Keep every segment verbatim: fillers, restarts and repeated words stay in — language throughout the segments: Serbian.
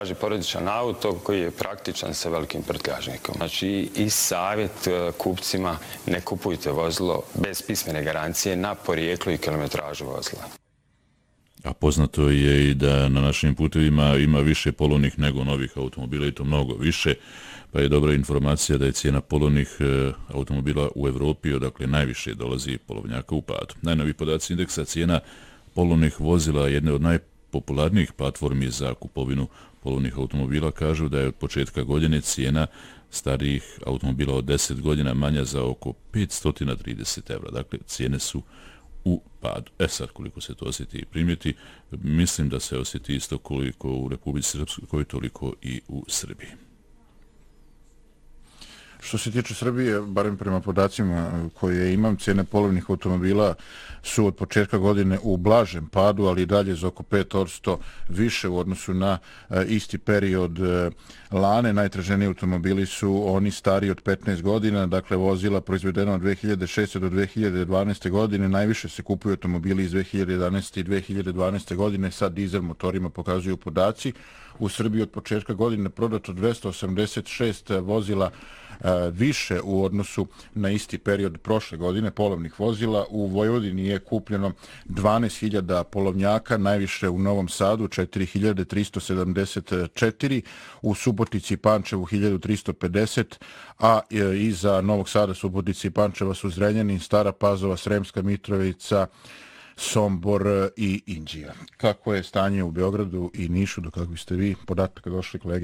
Porodičan auto koji je praktičan sa velikim prtljažnikom. Znači i savjet kupcima, ne kupujte vozilo bez pismene garancije na porijeklo i kilometražu vozila. A poznato je i da na našim putevima ima više polovnih nego novih automobila i to mnogo više, pa je dobra informacija da je cijena polovnih automobila u Evropi, odakle najviše dolazi polovnjaka, u padu. Najnoviji podaci indeksa cijena polovnih vozila jedne od najpopularnijih platformi za kupovinu polovnih automobila kažu da je od početka godine cijena starijih automobila od deset godina manja za oko petsto trideset evra. Dakle, cijene su u padu. E sad, koliko se to osjeti i primjeti, mislim da se osjeti isto koliko u Republici Srpskoj, toliko i u Srbiji. Što se tiče Srbije, barem prema podacima koje imam, cijene polovnih automobila su od početka godine u blažem padu, ali i dalje za oko pet posto više u odnosu na isti period lane. Najtraženiji automobili su oni stariji od petnaest godina, dakle vozila proizvedena od dve hiljade šeste. do dve hiljade dvanaeste. godine. Najviše se kupuju automobili iz dve hiljade jedanaeste. i dve hiljade dvanaeste. godine sa dizel motorima, pokazuju podaci. U Srbiji od početka godine prodato dvesta osamdeset šest vozila više u odnosu na isti period prošle godine, polovnih vozila. U Vojvodini je kupljeno dvanaest hiljada polovnjaka, najviše u Novom Sadu četiri hiljade tristo sedamdeset četiri, u Subotici i Pančevu hiljadu tristo pedeset, a iza Novog Sada, Subotici i Pančeva su Zrenjanin, Stara Pazova, Sremska Mitrovica, Sombor i Inđija. Kako je stanje u Beogradu i Nišu, do kakvi ste vi podataka došli, kolege?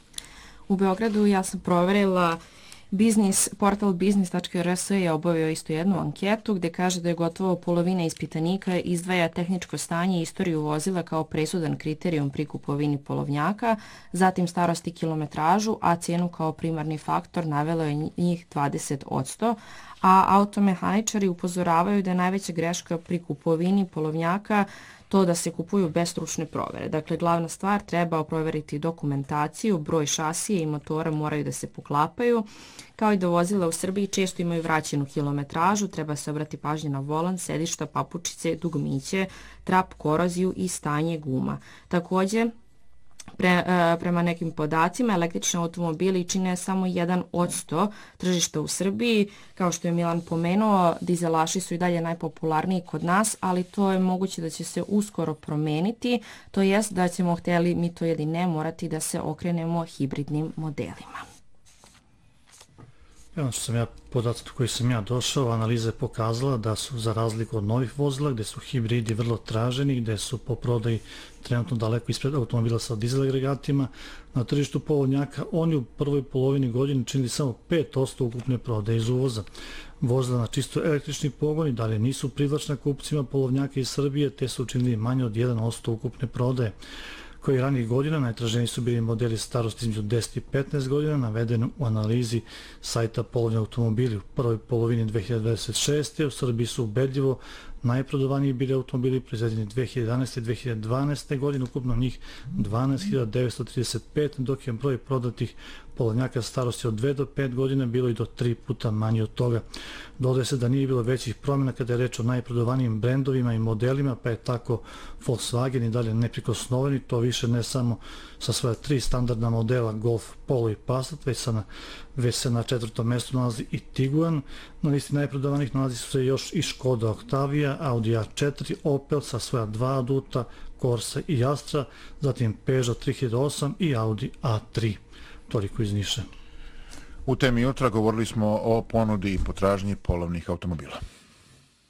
U Beogradu ja sam proverila Biznis, portal biznis tačka er es je obavio isto jednu anketu gdje kaže da je gotovo polovina ispitanika izdvaja tehničko stanje i istoriju vozila kao presudan kriterijum pri kupovini polovnjaka, zatim starost i kilometražu, a cijenu kao primarni faktor navelo je njih dvadeset posto, a automehaničari upozoravaju da je najveća greška pri kupovini polovnjaka to da se kupuju bez stručne provere. Dakle, glavna stvar, treba proveriti dokumentaciju, broj šasije i motora moraju da se poklapaju, kao i da vozila u Srbiji često imaju vraćenu kilometražu, treba se obrati pažnje na volan, sedišta, papučice, dugmiće, trap, koroziju i stanje guma. Također, Pre, prema nekim podacima, električni automobili čine samo jedan posto tržišta u Srbiji. Kao što je Milan pomenuo, dizelaši su i dalje najpopularniji kod nas, ali to je moguće da će se uskoro promeniti, to jest da ćemo, htjeli mi to ili ne, morati da se okrenemo hibridnim modelima. Ono što sam ja, podatak koji sam ja došao, analiza je pokazala da su za razliku od novih vozila, gdje su hibridi vrlo traženi, gdje su po prodaji trenutno daleko ispred automobila sa dizel agregatima, na tržištu polovnjaka oni u prvoj polovini godine činili samo pet posto ukupne prodaje iz uvoza. Vozila na čisto električni pogon i dalje nisu privlačna kupcima polovnjaka iz Srbije, te su učinili manje od jedan posto ukupne prodaje. Koji ranijih godina najtraženiji su bili modeli starosti između deset i petnaest godina, navedeno u analizi sajta Polovni automobili. U prvoj polovini dve hiljade dvadeset šeste. u Srbiji su ubedljivo najprodovaniji bili automobili proizvedeni dve hiljade jedanaeste. i dve hiljade dvanaeste. godine, ukupno njih dvanaest hiljada devetsto trideset pet, dok je broj prodatih polovnjaka starosti od dve do pet godina bilo i do tri puta manji od toga. Dodaje se da nije bilo većih promjena kada je reč o najprodovanijim brendovima i modelima, pa je tako Volkswagen i dalje neprikosnoven, i to više ne samo sa svoja tri standardna modela Golf, Polo i Passat, već, na, već se na četvrtom mjestu nalazi i Tiguan. Na listi najprodavanih nalazi su se još i Škoda Octavia, Audi A četiri, Opel sa svoja dva aduta, Corsa i Astra, zatim Peugeot tri hiljade osam i Audi A tri. Toliko iz Niša. U temi jutra govorili smo o ponudi i potražnji polovnih automobila.